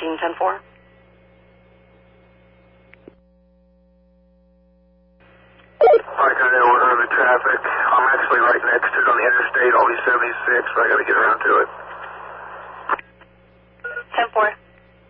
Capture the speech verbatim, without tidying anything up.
thirteen ten four. I got an order of the traffic. I'm actually right next to it on the interstate. I'll be seventy-six, but I got to get around to it.